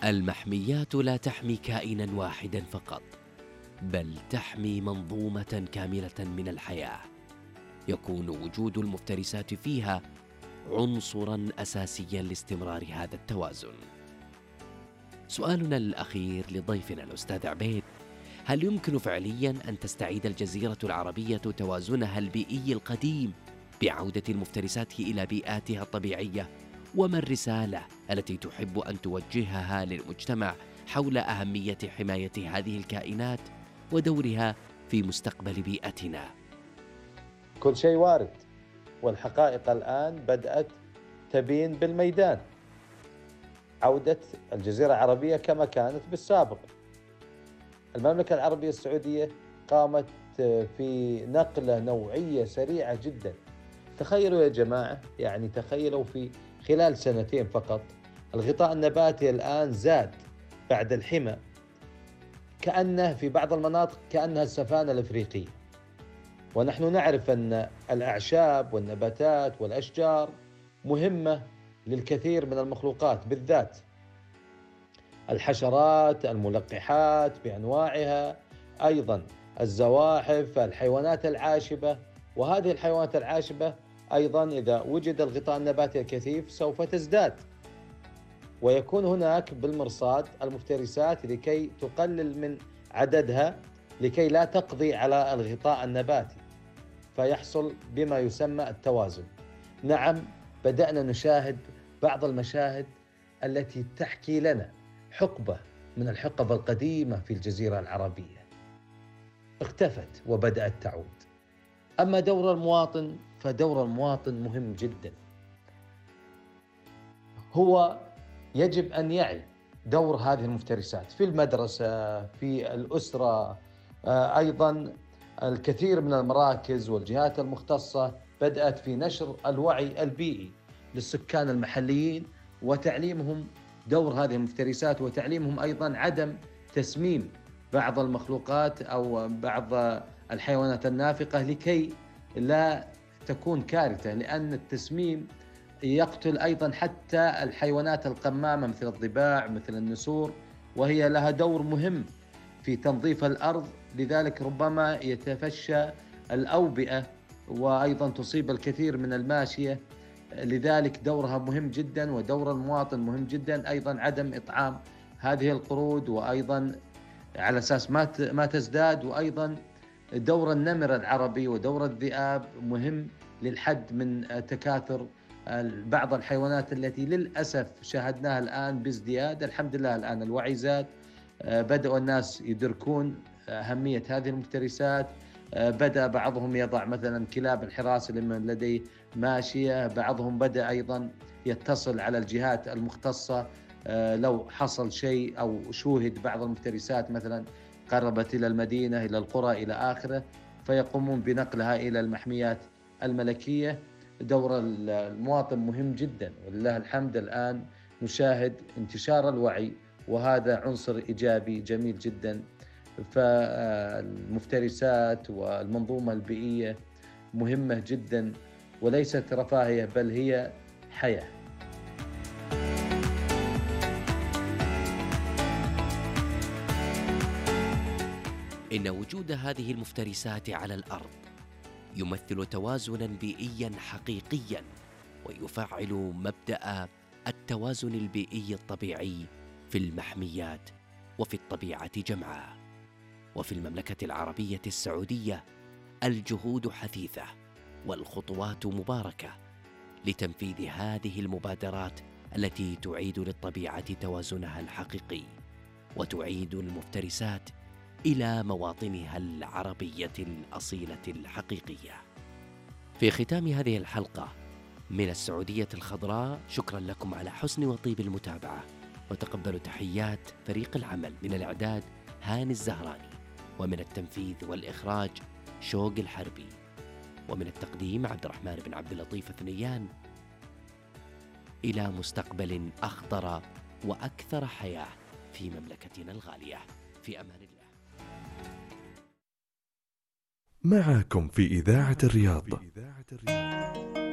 المحميات لا تحمي كائنا واحدا فقط، بل تحمي منظومة كاملة من الحياة. يكون وجود المفترسات فيها عنصرا أساسيا لاستمرار هذا التوازن. سؤالنا الأخير لضيفنا الأستاذ عبيد: هل يمكن فعليا أن تستعيد الجزيرة العربية توازنها البيئي القديم بعودة المفترسات إلى بيئاتها الطبيعية؟ وما الرسالة التي تحب أن توجهها للمجتمع حول أهمية حماية هذه الكائنات ودورها في مستقبل بيئتنا؟ كل شيء وارد، والحقائق الآن بدأت تبين بالميدان. عودة الجزيرة العربية كما كانت بالسابق. المملكة العربية السعودية قامت في نقلة نوعية سريعة جدا. تخيلوا يا جماعة، يعني تخيلوا في خلال سنتين فقط الغطاء النباتي الآن زاد بعد الحمى، كأنه في بعض المناطق كأنها السفانة الأفريقية. ونحن نعرف أن الأعشاب والنباتات والأشجار مهمة للكثير من المخلوقات، بالذات الحشرات، الملقحات بأنواعها، أيضا الزواحف، الحيوانات العاشبة. وهذه الحيوانات العاشبة أيضا إذا وجد الغطاء النباتي الكثيف سوف تزداد، ويكون هناك بالمرصاد المفترسات لكي تقلل من عددها لكي لا تقضي على الغطاء النباتي، فيحصل بما يسمى التوازن. نعم، بدأنا نشاهد بعض المشاهد التي تحكي لنا حقبة من الحقب القديمة في الجزيرة العربية اختفت وبدأت تعود. أما دور المواطن فدور المواطن مهم جدا. هو يجب أن يعي دور هذه المفترسات في المدرسة، في الأسرة. أيضا الكثير من المراكز والجهات المختصة بدأت في نشر الوعي البيئي للسكان المحليين وتعليمهم دور هذه المفترسات، وتعليمهم أيضا عدم تسميم بعض المخلوقات أو بعض الحيوانات النافقة لكي لا تكون كارثة، لأن التسميم يقتل أيضا حتى الحيوانات القمامة مثل الضباع مثل النسور، وهي لها دور مهم في تنظيف الأرض. لذلك ربما يتفشى الأوبئة وأيضا تصيب الكثير من الماشية. لذلك دورها مهم جدا ودور المواطن مهم جدا. أيضا عدم إطعام هذه القرود وأيضا على أساس ما تزداد. وأيضا دور النمر العربي ودور الذئاب مهم للحد من تكاثر بعض الحيوانات التي للأسف شاهدناها الآن بازدياد. الحمد لله الآن الوعي زاد، بدأوا الناس يدركون أهمية هذه المفترسات. بدأ بعضهم يضع مثلا كلاب الحراسة لمن لديه ماشية، بعضهم بدأ أيضا يتصل على الجهات المختصة لو حصل شيء أو شوهد بعض المفترسات مثلا قربت إلى المدينة إلى القرى إلى آخره، فيقومون بنقلها إلى المحميات الملكية. دور المواطن مهم جدا، ولله الحمد الآن نشاهد انتشار الوعي، وهذا عنصر إيجابي جميل جدا. فالمفترسات والمنظومة البيئية مهمة جدا وليست رفاهية، بل هي حياة. إن وجود هذه المفترسات على الأرض يمثل توازناً بيئياً حقيقياً، ويفعل مبدأ التوازن البيئي الطبيعي في المحميات وفي الطبيعة جمعاء. وفي المملكة العربية السعودية الجهود حثيثة والخطوات مباركة لتنفيذ هذه المبادرات التي تعيد للطبيعة توازنها الحقيقي وتعيد المفترسات إلى مواطنها العربية الأصيلة الحقيقية. في ختام هذه الحلقة من السعودية الخضراء، شكرا لكم على حسن وطيب المتابعة، وتقبلوا تحيات فريق العمل. من الإعداد هاني الزهراني، ومن التنفيذ والإخراج شوق الحربي، ومن التقديم عبد الرحمن بن عبد اللطيف ثنيان. إلى مستقبل أخضر وأكثر حياة في مملكتنا الغالية. في أمان الله. معكم في إذاعة الرياض.